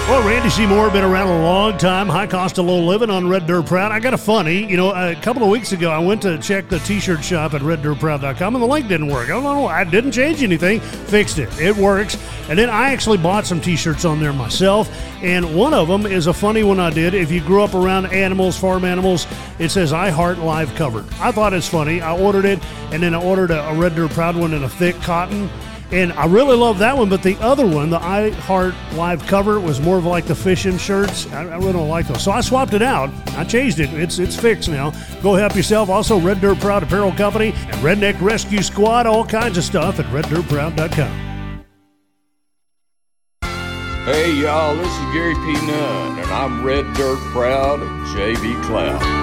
Well, Randy Seymour, been around a long time. High cost of low living on Red Dirt Proud. I got a funny. A couple of weeks ago, I went to check the t-shirt shop at reddirtproud.com, and the link didn't work. I don't know. I didn't change anything. Fixed it. It works. And then I actually bought some t-shirts on there myself, and one of them is a funny one I did. If you grew up around animals, farm animals, it says, I Heart Live Covered. I thought it's funny. I ordered it, and then I ordered a Red Dirt Proud one in a thick cotton. And I really love that one, but the other one, the I Heart Live cover, was more of like the fishing shirts. I really don't like those. So I swapped it out. I changed it. It's fixed now. Go help yourself. Also, Red Dirt Proud Apparel Company and Redneck Rescue Squad, all kinds of stuff at reddirtproud.com. Hey, y'all, this is Gary P. Nunn, and I'm Red Dirt Proud of J.B. Cloud.